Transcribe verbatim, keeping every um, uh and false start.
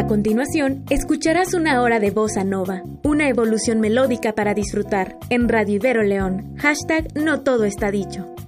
continuación, escucharás una hora de bossa nova, una evolución melódica para disfrutar, en Radio Ibero León. Hashtag No Todo Está Dicho.